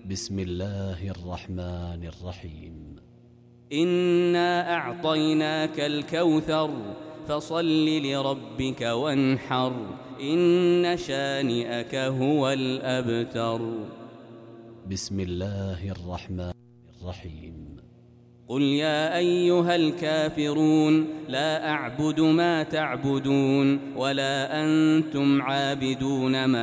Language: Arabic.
بسم الله الرحمن الرحيم. إنا أعطيناك الكوثر فصل لربك وانحر إن شانئك هو الأبتر. بسم الله الرحمن الرحيم. قل يا أيها الكافرون لا أعبد ما تعبدون ولا أنتم عابدون ما